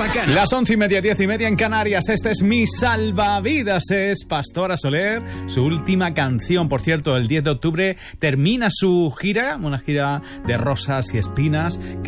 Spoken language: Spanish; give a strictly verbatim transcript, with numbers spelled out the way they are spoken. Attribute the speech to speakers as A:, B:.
A: Mecano.
B: Las once y media, diez y media en Canarias. Este es Mi Salvavidas, es Pastora Soler, su última canción. Por cierto, el diez de octubre termina su gira, una gira de rosas y espinas, que